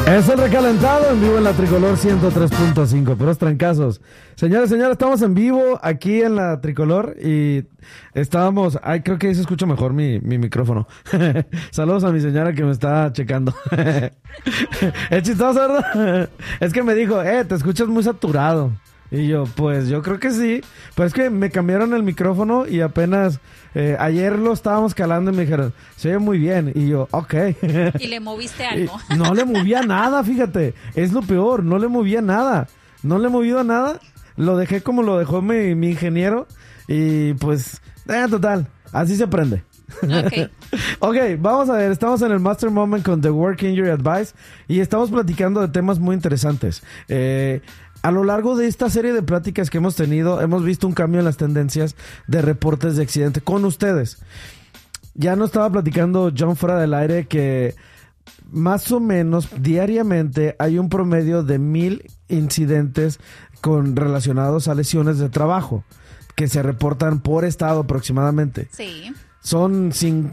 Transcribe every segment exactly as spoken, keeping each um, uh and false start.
Es el recalentado en vivo en la Tricolor ciento tres punto cinco, puros trancazos. Señores, señores, estamos en vivo aquí en la Tricolor y estábamos... Ay, creo que ahí se escucha mejor mi, mi micrófono. Saludos a mi señora que me está checando. Es chistoso, ¿verdad? Es que me dijo, eh, te escuchas muy saturado. Y yo, pues yo creo que sí. Pero es que me cambiaron el micrófono y apenas eh, ayer lo estábamos calando y me dijeron, se oye muy bien. Y yo, ok. ¿Y le moviste algo? Y no le movía nada, fíjate. Es lo peor, no le movía nada. No le he movido nada. Lo dejé como lo dejó mi, mi ingeniero. Y pues, eh, total, así se aprende. Okay. Ok, vamos a ver, estamos en el Master Moment con The Work Injury Advice y estamos platicando de temas muy interesantes. Eh... A lo largo de esta serie de pláticas que hemos tenido, hemos visto un cambio en las tendencias de reportes de accidente con ustedes. Ya nos estaba platicando John fuera del aire que más o menos diariamente hay un promedio de mil incidentes con relacionados a lesiones de trabajo que se reportan por estado aproximadamente. Sí. Son sin,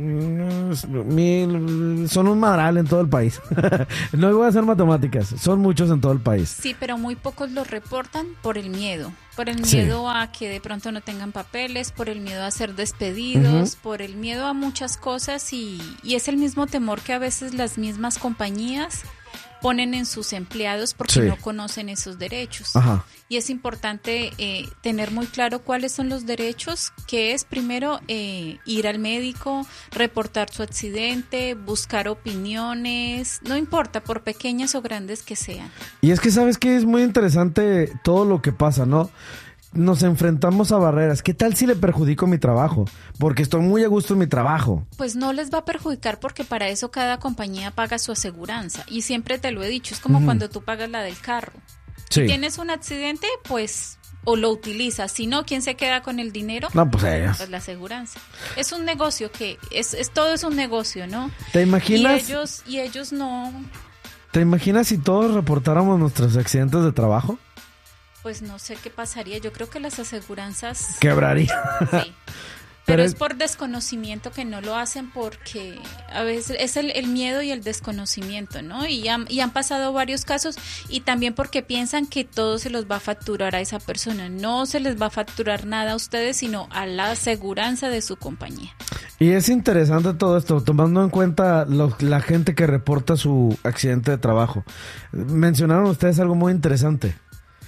mil, son un madral en todo el país. No voy a hacer matemáticas, son muchos en todo el país. Sí, pero muy pocos los reportan por el miedo. Por el miedo sí. a que de pronto no tengan papeles, por el miedo a ser despedidos, uh-huh. por el miedo a muchas cosas y, y es el mismo temor que a veces las mismas compañías ponen en sus empleados porque sí. no conocen esos derechos. Ajá. Y es importante eh, tener muy claro cuáles son los derechos, que es primero eh, ir al médico, reportar su accidente, buscar opiniones, no importa, por pequeñas o grandes que sean. Y es que sabes que es muy interesante todo lo que pasa, ¿no? Nos enfrentamos a barreras. ¿Qué tal si le perjudico mi trabajo? Porque estoy muy a gusto en mi trabajo. Pues no les va a perjudicar porque para eso cada compañía paga su aseguranza. Y siempre te lo he dicho, es como uh-huh. cuando tú pagas la del carro. Sí. Si tienes un accidente, pues o lo utilizas. Si no, ¿quién se queda con el dinero? No, pues ellos. Pues la aseguranza. Es un negocio que, es, es todo es un negocio, ¿no? ¿Te imaginas? Y ellos, y ellos no... ¿Te imaginas si todos reportáramos nuestros accidentes de trabajo? Pues no sé qué pasaría. Yo creo que las aseguranzas... Quebraría. Sí. Pero, Pero es por desconocimiento que no lo hacen porque a veces es el, el miedo y el desconocimiento, ¿no? Y han, y han pasado varios casos y también porque piensan que todo se los va a facturar a esa persona. No se les va a facturar nada a ustedes, sino a la aseguranza de su compañía. Y es interesante todo esto, tomando en cuenta lo, la gente que reporta su accidente de trabajo. Mencionaron ustedes algo muy interesante.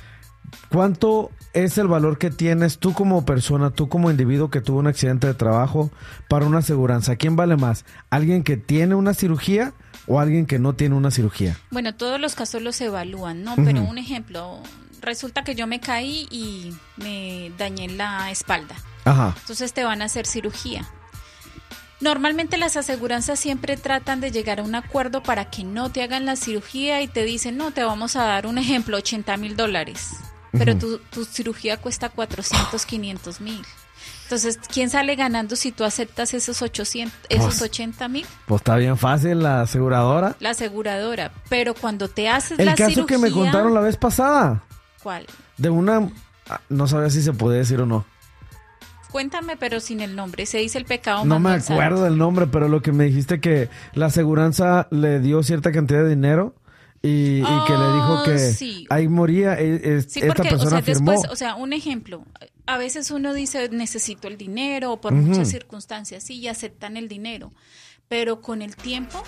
¿Cuánto es el valor que tienes tú como persona, tú como individuo que tuvo un accidente de trabajo para una aseguranza? ¿Quién vale más? ¿Alguien que tiene una cirugía o alguien que no tiene una cirugía? Bueno, todos los casos los evalúan, ¿no? Uh-huh. Pero un ejemplo, resulta que yo me caí y me dañé la espalda. Ajá. Entonces te van a hacer cirugía. Normalmente las aseguranzas siempre tratan de llegar a un acuerdo para que no te hagan la cirugía y te dicen, no, te vamos a dar un ejemplo, ochenta mil dólares. Pero uh-huh. tu, tu cirugía cuesta cuatrocientos, quinientos mil. Entonces, ¿quién sale ganando si tú aceptas esos ochocientos, esos pues, ochenta mil? Pues está bien fácil, la aseguradora. La aseguradora. Pero cuando te haces la cirugía... El caso que me contaron la vez pasada. ¿Cuál? De una... No sabía si se puede decir o no. Cuéntame, pero sin el nombre. Se dice el pecado. No me acuerdo del nombre, pero lo que me dijiste que la aseguranza le dio cierta cantidad de dinero... Y, oh, y que le dijo que sí. ahí moría, es, sí, esta porque, persona o sea, firmó. Después, o sea, un ejemplo, a veces uno dice necesito el dinero o por uh-huh. muchas circunstancias, sí, y aceptan el dinero, pero con el tiempo,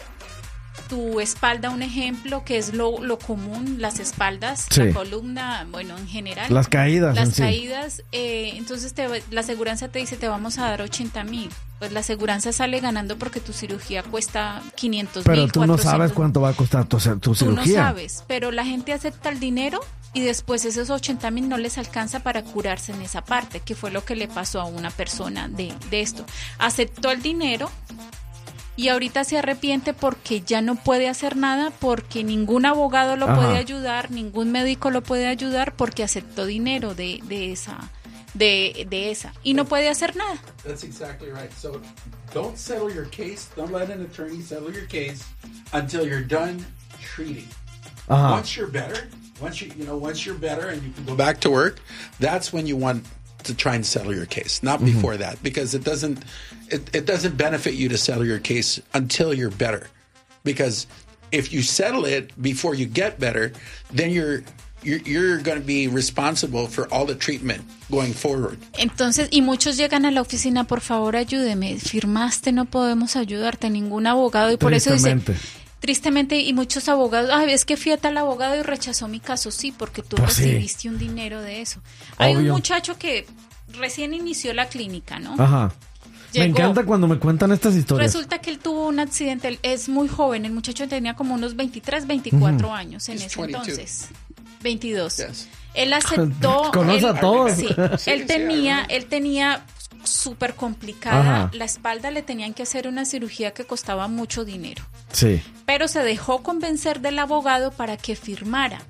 tu espalda, un ejemplo, que es lo, lo común, las espaldas, sí. la columna, bueno, en general. Las caídas. Las en caídas, sí. eh, entonces te, la aseguranza te dice te vamos a dar ochenta mil. Pues la aseguranza sale ganando porque tu cirugía cuesta quinientos mil. Pero tú no sabes cuánto va a costar tu, tu cirugía. Tú no sabes, pero la gente acepta el dinero y después esos ochenta mil no les alcanza para curarse en esa parte, que fue lo que le pasó a una persona de, de esto. Aceptó el dinero y ahorita se arrepiente porque ya no puede hacer nada, porque ningún abogado lo Ajá. puede ayudar, ningún médico lo puede ayudar porque aceptó dinero de, de esa... De, de esa y no puede hacer nada. That's exactly right. So don't settle your case. Don't let an attorney settle your case until you're done treating. Uh-huh. Once you're better, once you you know once you're better and you can go back to work, that's when you want to try and settle your case. Not mm-hmm. before that, because it doesn't it, it doesn't benefit you to settle your case until you're better, because if you settle it before you get better, then you're you're, you're going to be responsible for all the treatment going forward. Entonces, y muchos llegan a la oficina, por favor, ayúdeme, firmaste, no podemos ayudarte, ningún abogado, y por eso dice, tristemente, y muchos abogados, ay, es que fui a tal abogado y rechazó mi caso. Sí, porque tú pues recibiste sí. un dinero de eso. Obvio. Hay un muchacho que recién inició la clínica, ¿no? Ajá. Llegó. Me encanta cuando me cuentan estas historias. Resulta que él tuvo un accidente, él es muy joven, el muchacho tenía como unos veintitrés, veinticuatro uh-huh. años en He's ese veintidós. Entonces. veintidós. Yes. Él aceptó. Conoce él, a todos. Sí, sí, él tenía, él tenía súper complicada Ajá. la espalda, le tenían que hacer una cirugía que costaba mucho dinero. Sí. Pero se dejó convencer del abogado para que firmara.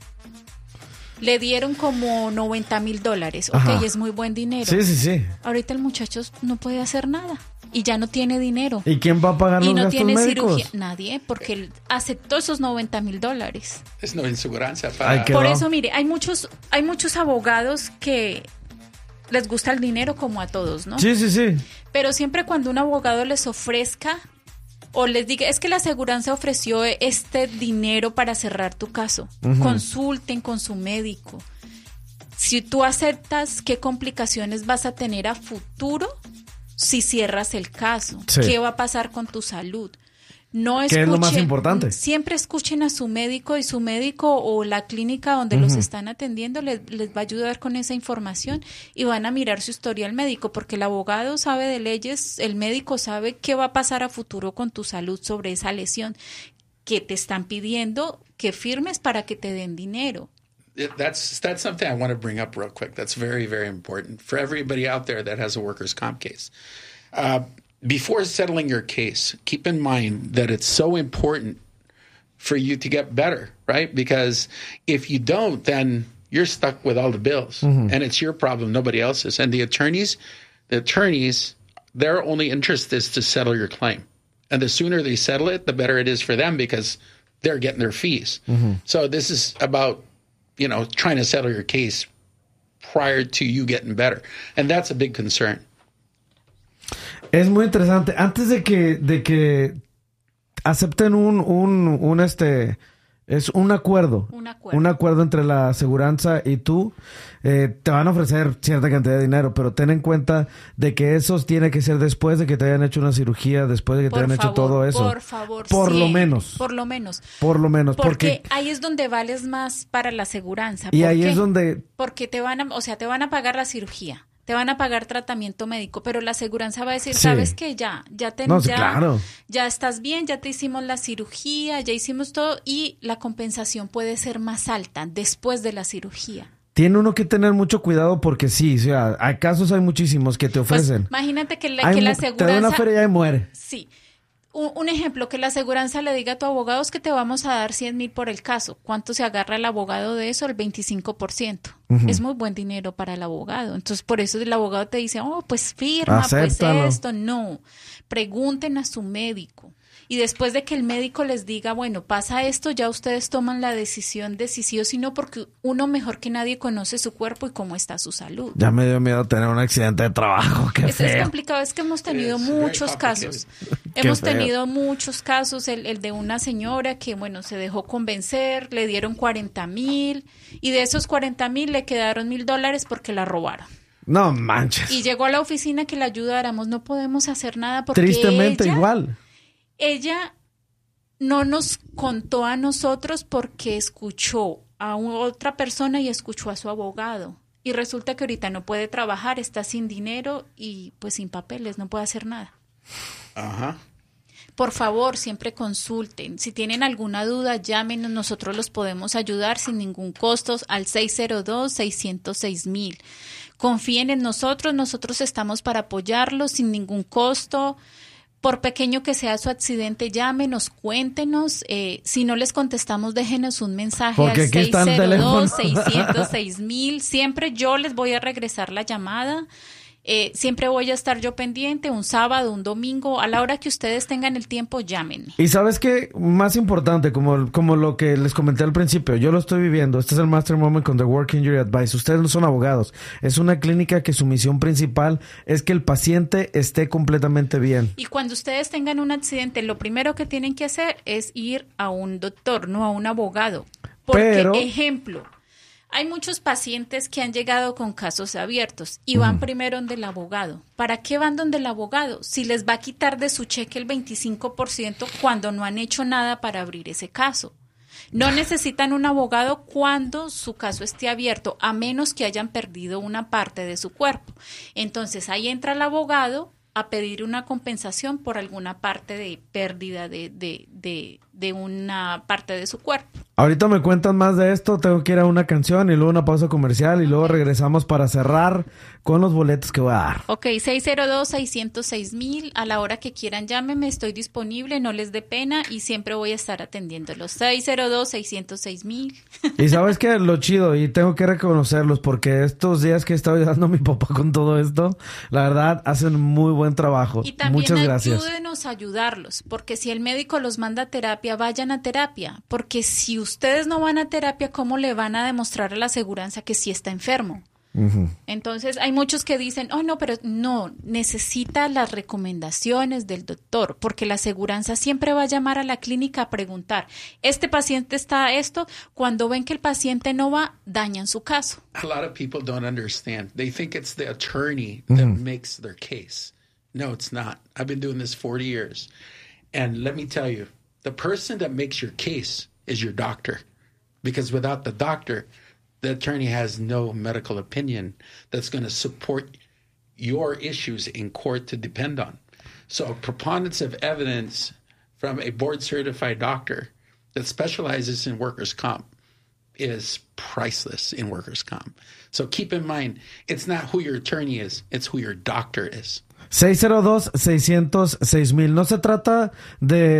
Le dieron como noventa mil dólares. Ok, Ajá. es muy buen dinero. Sí, sí, sí. Ahorita el muchacho no puede hacer nada y ya no tiene dinero. ¿Y quién va a pagar los y no gastos tiene médicos? Cirugía. Nadie, porque él aceptó esos noventa mil dólares. Es no inseguranza para... Por eso, mire, hay muchos, hay muchos abogados que les gusta el dinero como a todos, ¿no? Sí, sí, sí. Pero siempre cuando un abogado les ofrezca o les diga, es que la aseguranza ofreció este dinero para cerrar tu caso, uh-huh. consulten con su médico. Si tú aceptas, ¿qué complicaciones vas a tener a futuro si cierras el caso? Sí. ¿Qué va a pasar con tu salud? No escuchen, ¿qué es lo más importante? Siempre escuchen a su médico, y su médico o la clínica donde uh-huh. los están atendiendo les, les va a ayudar con esa información y van a mirar su historial médico, porque el abogado sabe de leyes, el médico sabe qué va a pasar a futuro con tu salud sobre esa lesión que te están pidiendo que firmes para que te den dinero. That's that's something I want to bring up real quick. That's very, very important for everybody out there that has a workers' comp case. Uh, Before settling your case, keep in mind that it's so important for you to get better, right? Because if you don't, then you're stuck with all the bills, mm-hmm. and it's your problem, nobody else's. And the attorneys, the attorneys, their only interest is to settle your claim. And the sooner they settle it, the better it is for them because they're getting their fees. Mm-hmm. So this is about, you know, trying to settle your case prior to you getting better. And that's a big concern. Es muy interesante. Antes de que, de que acepten un, un, un este, es un acuerdo, un acuerdo, un acuerdo entre la aseguranza y tú, eh, te van a ofrecer cierta cantidad de dinero, pero ten en cuenta de que eso tiene que ser después de que te hayan hecho una cirugía, después de que por te hayan favor, hecho todo eso. Por favor, por sí, lo menos, por lo menos, por lo menos, porque, porque ahí es donde vales más para la aseguranza. Y ahí qué? es donde, porque te van a, o sea, te van a pagar la cirugía. Te van a pagar tratamiento médico, pero la aseguranza va a decir, sí. ¿sabes qué? Ya, ya, te, no, ya, claro. ya estás bien, ya te hicimos la cirugía, ya hicimos todo y la compensación puede ser más alta después de la cirugía. Tiene uno que tener mucho cuidado porque sí, o sea, hay casos, hay muchísimos que te ofrecen. Pues, imagínate que la, que la aseguranza... Te da una feria y muere. Sí. Un, un ejemplo, que la aseguranza le diga a tu abogado es que te vamos a dar cien mil por el caso. ¿Cuánto se agarra el abogado de eso? El veinticinco por ciento. Uh-huh. Es muy buen dinero para el abogado. Entonces, por eso el abogado te dice, oh, pues firma, Acéptalo. Pues esto. No, pregunten a su médico. Y después de que el médico les diga, bueno, pasa esto, ya ustedes toman la decisión de si sí o si no, porque uno mejor que nadie conoce su cuerpo y cómo está su salud. Ya me dio miedo tener un accidente de trabajo. Qué es, feo. Es complicado, es que hemos tenido es muchos casos. Hemos feo. tenido muchos casos, el, el de una señora que, bueno, se dejó convencer, le dieron cuarenta mil y de esos cuarenta mil le quedaron mil dólares porque la robaron. No manches. Y llegó a la oficina que la ayudáramos, no podemos hacer nada porque tristemente ella, igual. Ella no nos contó a nosotros porque escuchó a otra persona y escuchó a su abogado. Y resulta que ahorita no puede trabajar, está sin dinero y pues sin papeles, no puede hacer nada. Ajá. Por favor, siempre consulten. Si tienen alguna duda, llámenos, nosotros los podemos ayudar sin ningún costo al seis cero dos, seis cero seis mil. Confíen en nosotros, nosotros estamos para apoyarlos sin ningún costo. Por pequeño que sea su accidente, llámenos, cuéntenos. Eh, si no les contestamos, déjenos un mensaje porque al seis cero dos, seis cero seis mil. Siempre yo les voy a regresar la llamada. Eh, siempre voy a estar yo pendiente, un sábado, un domingo, a la hora que ustedes tengan el tiempo, llámenme. Y sabes qué, más importante, como, como lo que les comenté al principio, yo lo estoy viviendo. Este es el Master Moment con The Work Injury Advice. Ustedes no son abogados. Es una clínica que su misión principal es que el paciente esté completamente bien. Y cuando ustedes tengan un accidente, lo primero que tienen que hacer es ir a un doctor, no a un abogado. Porque, Pero... ejemplo, hay muchos pacientes que han llegado con casos abiertos y van uh-huh. primero donde el abogado. ¿Para qué van donde el abogado? Si les va a quitar de su cheque el veinticinco por ciento cuando no han hecho nada para abrir ese caso. No necesitan un abogado cuando su caso esté abierto, a menos que hayan perdido una parte de su cuerpo. Entonces ahí entra el abogado a pedir una compensación por alguna parte de pérdida de, de, de, de una parte de su cuerpo. Ahorita me cuentan más de esto, tengo que ir a una canción y luego una pausa comercial y luego regresamos para cerrar con los boletos que voy a dar. Ok, seis cero dos, seis cero seis mil, a la hora que quieran llámenme, estoy disponible, no les dé pena y siempre voy a estar atendiéndolos. seis cero dos, seis cero seis mil. Y sabes que lo chido, y tengo que reconocerlos, porque estos días que he estado ayudando a mi papá con todo esto, la verdad, hacen muy buen trabajo. Y también Muchas gracias. Ayúdenos a ayudarlos, porque si el médico los manda a terapia, vayan a terapia, porque si ustedes no van a terapia, ¿cómo le van a demostrar a la aseguranza que sí está enfermo? Uh-huh. Entonces hay muchos que dicen, oh no, pero no, necesita las recomendaciones del doctor, porque la aseguranza siempre va a llamar a la clínica a preguntar, ¿este paciente está a esto? Cuando ven que el paciente no va, dañan su caso. A lot of people don't understand. They think it's the attorney that uh-huh. makes their case. No, it's not. I've been doing this forty years. And let me tell you, the person that makes your case is your doctor. Because without the doctor, the attorney has no medical opinion that's going to support your issues in court to depend on. So preponderance of evidence from a board-certified doctor that specializes in workers' comp is priceless in workers' comp. So keep in mind, it's not who your attorney is, it's who your doctor is. seis cero dos, seis cero seis mil. No se trata de